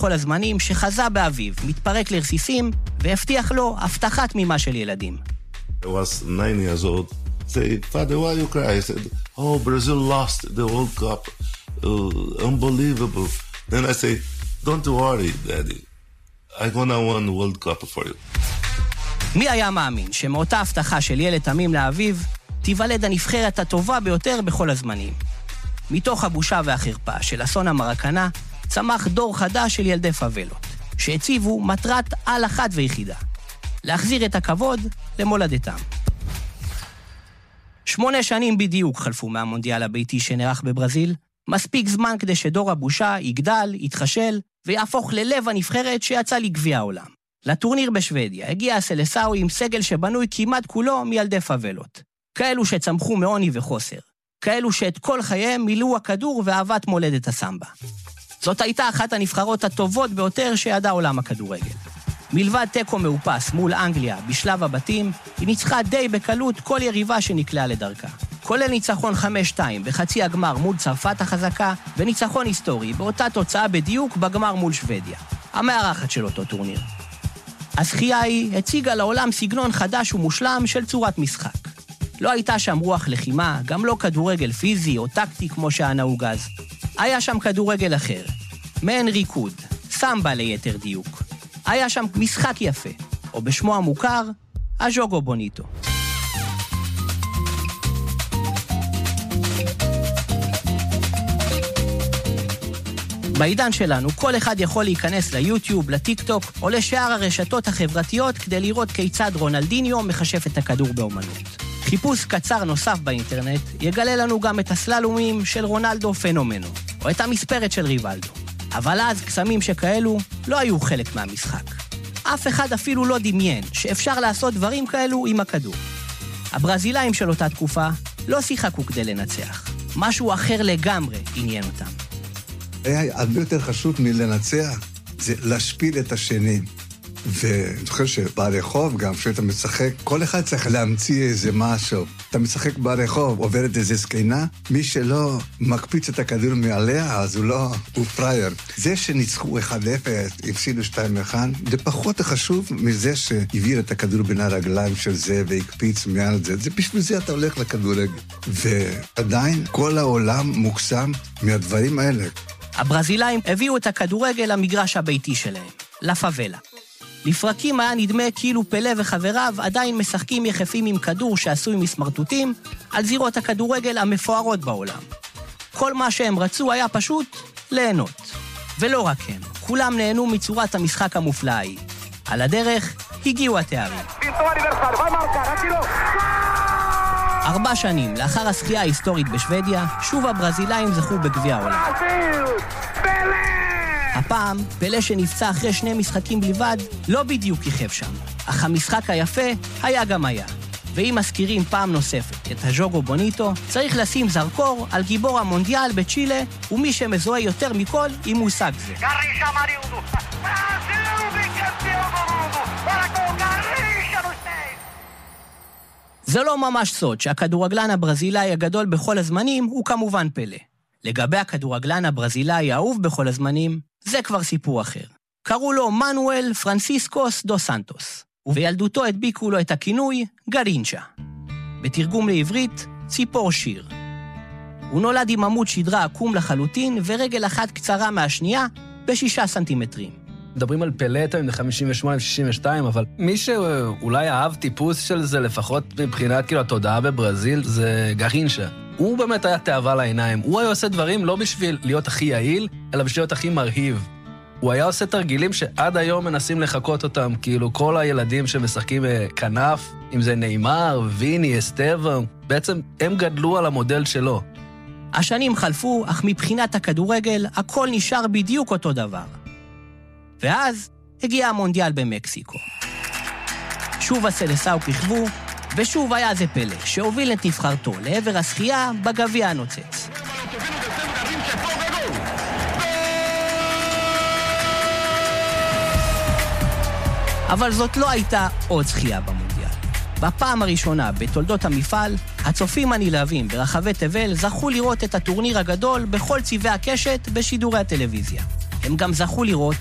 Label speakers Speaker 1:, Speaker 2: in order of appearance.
Speaker 1: בכל הזמנים שחזה באביו, מתפרק לרסיסים, והבטיח לו הבטחת תמימה של ילדים.
Speaker 2: I was 9 years old. Say, Father, why you cry? I said, oh, Brazil lost the World Cup. Unbelievable. Then I say, don't worry, Daddy. I'm gonna win the World Cup for you.
Speaker 1: מי היה מאמין שמאותה הבטחה של ילד תמים לאביו, תיוולד הנבחרת הטובה ביותר בכל הזמנים. מתוך הבושה והחרפה של אסון המרקנה, צמח דור חדש של ילדי פאבלות, שהציבו מטרת על אחת ויחידה, להחזיר את הכבוד למולדתם. 8 שנים בדיוק חלפו מהמונדיאל הביתי שנערך בברזיל, מספיק זמן כדי שדור הבושה יגדל, יתחשל, ויהפוך ללב הנבחרת שיצא לגביע העולם. לטורניר בשוודיה הגיע הסלסאו עם סגל שבנוי כמעט כולו מילדי פאבלות. כאלו שצמחו מעוני וחוסר. כאלו שאת כל חייהם מילאו הכדור ואהבת מולדת הסמבה. זאת הייתה אחת הנבחרות הטובות ביותר שידע עולם הכדורגל. מלבד טקו מאופס מול אנגליה בשלב הבתים, היא ניצחה די בקלות כל יריבה שנקלעה לדרכה. כולל ניצחון 5-2 בחצי הגמר מול צרפת החזקה, וניצחון היסטורי באותה תוצאה בדיוק בגמר מול שוודיה, המארחת של אותו טורניר. הזכייה היא הציגה לעולם סגנון חדש ומושלם של צורת משחק. לא הייתה שם רוח לחימה, גם לא כדורגל פיזי או טקטי כמו שהנהוג אז. היה שם כדורגל אחר, מעין ריקוד, סמבה ליתר דיוק. היה שם משחק יפה, או בשמו המוכר, הז'וגו בוניטו. בעידן שלנו, כל אחד יכול להיכנס ליוטיוב, לטיק-טוק, או לשאר הרשתות החברתיות כדי לראות כיצד רונלדיניו מחשף את הכדור באומנות. חיפוש קצר נוסף באינטרנט יגלה לנו גם את הסללומים של רונלדו פנומנו, או את המספרת של ריבלדו. אבל אז קסמים שכאלו לא היו חלק מהמשחק. אף אחד אפילו לא דמיין שאפשר לעשות דברים כאלו עם הכדור. הברזילאים של אותה תקופה לא שיחקו כדי לנצח. משהו אחר לגמרי עניין אותם.
Speaker 3: הרבה יותר חשוב מלנצח זה להשפיל את השני. ואני זוכר שברחוב גם, כשאתה משחק, כל אחד צריך להמציא איזה משהו. אתה משחק ברחוב, עוברת איזה סקינה, מי שלא מקפיץ את הכדור מעליה, אז הוא פרייר. זה שניצחו 1-0, הפסידו 2-1, זה פחות חשוב מזה שהעביר את הכדור בין הרגליים של זה והקפיץ מעל זה. זה בשביל זה אתה הולך לכדורגל. ועדיין כל העולם מוקסם מהדברים האלה.
Speaker 1: הברזילאים הביאו את הכדורגל למגרש הביתי שלהם, לפאבלה. לפרקים היה נדמה כאילו פלא וחבריו עדיין משחקים יחפים עם כדור שעשוי מסמרטוטים על זירות הכדורגל המפוארות בעולם. כל מה שהם רצו היה פשוט ליהנות. ולא רק הם, כולם נהנו מצורת המשחק המופלאה היא. על הדרך הגיעו התארים. 4 שנים לאחר הזכייה ההיסטורית בשוודיה, שוב הברזילאים זכו בגביע העולם. הפעם, פלא שנפצע אחרי 2 משחקים בלבד, לא בדיוק יחב שם. אך המשחק היפה היה גם היה. ואם מזכירים פעם נוספת את הז'וגו בוניטו, צריך לשים זרקור על גיבור המונדיאל בצ'ילה, ומי שמזוהה יותר מכל עם מושג זה. זה לא ממש סוד שהכדורגלן הברזילאי הגדול בכל הזמנים הוא כמובן פלא. לגבי הכדורגלן הברזילאי האהוב בכל הזמנים, זה כבר סיפור אחר. קראו לו מנואל פרנסיסקוס דו סנטוס, ובילדותו הדביקו לו את הכינוי גרינצ'ה. בתרגום לעברית, ציפור שיר. הוא נולד עם עמוד שדרה עקום לחלוטין ורגל אחת קצרה מהשנייה ב6 סנטימטרים.
Speaker 4: מדברים על פלטה עם 58-62, אבל מי שאולי אהב טיפוס של זה, לפחות מבחינת כאילו התודעה בברזיל, זה גרינצ'ה. הוא באמת היה תאווה לעיניים. הוא היה עושה דברים לא בשביל להיות הכי יעיל, אלא בשביל להיות הכי מרהיב. הוא היה עושה תרגילים שעד היום מנסים לחכות אותם, כאילו כל הילדים שמשחקים כנף, אם זה ניימר, ויני, אסטבן, בעצם הם גדלו על המודל שלו.
Speaker 1: השנים חלפו, אך מבחינת הכדורגל, הכל נשאר בדיוק אותו דבר. ואז הגיע המונדיאל במקסיקו. שוב הסלסאו כיכבו, ושוב היה זה פלא, שהוביל את נבחרתו לעבר הזכייה בגביע הנוצץ. אבל זאת לא הייתה עוד זכייה במונדיאל. בפעם הראשונה בתולדות המפעל, הצופים הנלהבים ברחבי תבל זכו לראות את הטורניר הגדול בכל צבעי הקשת בשידורי הטלוויזיה. הם גם זכו לראות